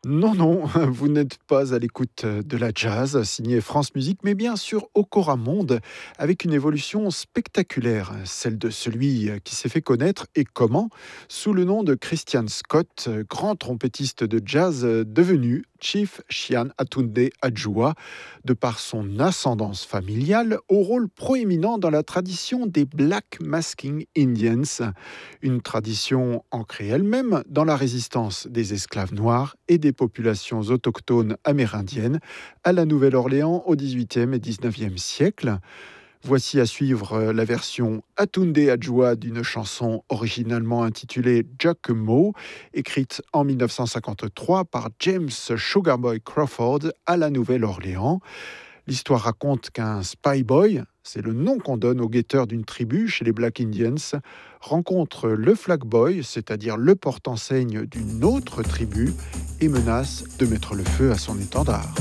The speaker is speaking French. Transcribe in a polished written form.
Non, non, vous n'êtes pas à l'écoute de la jazz, signée France Musique, mais bien sur Okora Monde, avec une évolution spectaculaire, celle de celui qui s'est fait connaître et comment, sous le nom de Christian Scott, grand trompettiste de jazz devenu Chief Shian Atunde Adjoua, de par son ascendance familiale au rôle proéminent dans la tradition des Black Masking Indians, une tradition ancrée elle-même dans la résistance des esclaves noirs et des populations autochtones amérindiennes à la Nouvelle-Orléans au XVIIIe et XIXe siècle. Voici à suivre la version Atunde Adjoua d'une chanson originalement intitulée Giacomo, écrite en 1953 par James Sugarboy Crawford à la Nouvelle-Orléans. L'histoire raconte qu'un spy boy, c'est le nom qu'on donne au guetteur d'une tribu chez les Black Indians, rencontre le flag boy, c'est-à-dire le porte-enseigne d'une autre tribu, et menace de mettre le feu à son étendard.